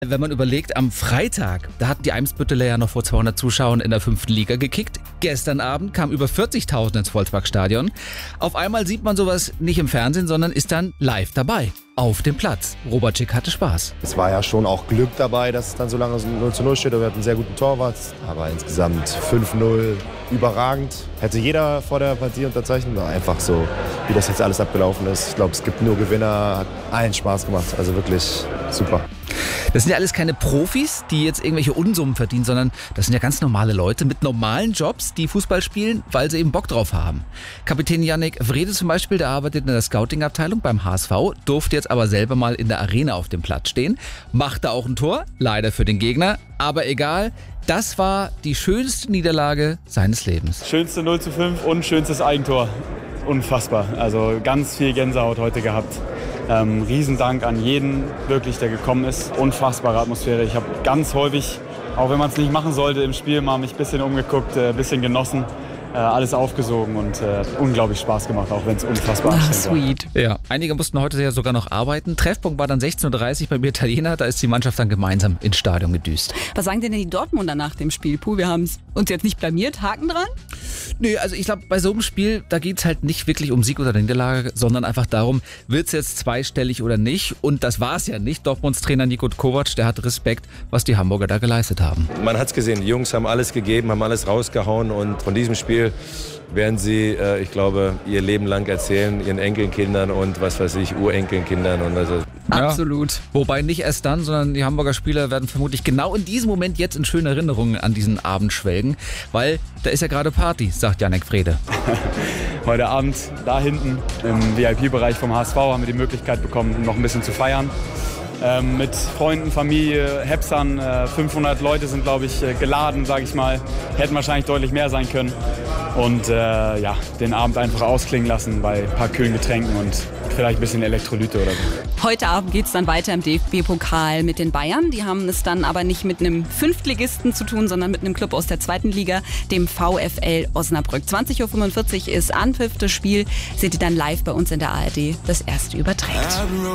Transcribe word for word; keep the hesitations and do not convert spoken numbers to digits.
Wenn man überlegt, am Freitag, da hatten die Eimsbütteler ja noch vor zweihundert Zuschauern in der fünften Liga gekickt. Gestern Abend kamen über vierzigtausend ins Volksparkstadion. Auf einmal sieht man sowas nicht im Fernsehen, sondern ist dann live dabei. Auf dem Platz. Robert Schick hatte Spaß. Es war ja schon auch Glück dabei, dass es dann so lange null zu null steht. Wir hatten einen sehr guten Torwart, aber insgesamt fünf null überragend. Hätte jeder vor der Partie unterzeichnet. War einfach so, wie das jetzt alles abgelaufen ist. Ich glaube, es gibt nur Gewinner. Hat allen Spaß gemacht. Also wirklich super. Das sind ja alles keine Profis, die jetzt irgendwelche Unsummen verdienen, sondern das sind ja ganz normale Leute mit normalen Jobs, die Fußball spielen, weil sie eben Bock drauf haben. Kapitän Yannick Wrede zum Beispiel, der arbeitet in der Scouting-Abteilung beim H S V, durfte jetzt aber selber mal in der Arena auf dem Platz stehen, machte auch ein Tor, leider für den Gegner, aber egal. Das war die schönste Niederlage seines Lebens. Schönste null zu fünf und schönstes Eigentor. Unfassbar. Also ganz viel Gänsehaut heute gehabt. Ähm, Riesendank an jeden, wirklich, der gekommen ist. Unfassbare Atmosphäre. Ich habe ganz häufig, auch wenn man es nicht machen sollte, im Spiel mal mich ein bisschen umgeguckt, ein äh, bisschen genossen. Äh, alles aufgesogen und äh, unglaublich Spaß gemacht, auch wenn es unfassbar anstrengend war. Ja, einige mussten heute ja sogar noch arbeiten. Treffpunkt war dann sechzehn Uhr dreißig beim Italiener, da ist die Mannschaft dann gemeinsam ins Stadion gedüst. Was sagen denn die Dortmunder nach dem Spiel? Puh, wir haben uns jetzt nicht blamiert, Haken dran? Nee, also ich glaube, bei so einem Spiel, da geht es halt nicht wirklich um Sieg oder Niederlage, sondern einfach darum, wird es jetzt zweistellig oder nicht? Und das war es ja nicht. Dortmunds Trainer Niko Kovac, der hat Respekt, was die Hamburger da geleistet haben. Man hat es gesehen, die Jungs haben alles gegeben, haben alles rausgehauen und von diesem Spiel werden sie, äh, ich glaube, ihr Leben lang erzählen, ihren Enkelkindern und was weiß ich, Urenkelkindern. Und also ja, absolut. Wobei nicht erst dann, sondern die Hamburger Spieler werden vermutlich genau in diesem Moment jetzt in schönen Erinnerungen an diesen Abend schwelgen, weil da ist ja gerade Party, sagt Yannick Wrede. Heute Abend da hinten im V I P-Bereich vom H S V haben wir die Möglichkeit bekommen, noch ein bisschen zu feiern. Ähm, mit Freunden, Familie, Hepsern, äh, fünfhundert Leute sind, glaube ich, äh, geladen, sage ich mal. Hätten wahrscheinlich deutlich mehr sein können. Und äh, ja, den Abend einfach ausklingen lassen bei ein paar kühlen Getränken und vielleicht ein bisschen Elektrolyte oder so. Heute Abend geht es dann weiter im D F B-Pokal mit den Bayern. Die haben es dann aber nicht mit einem Fünftligisten zu tun, sondern mit einem Club aus der zweiten Liga, dem VfL Osnabrück. zwanzig Uhr fünfundvierzig ist Anpfiff, das Spiel. Seht ihr dann live bei uns in der A R D, das erste überträgt.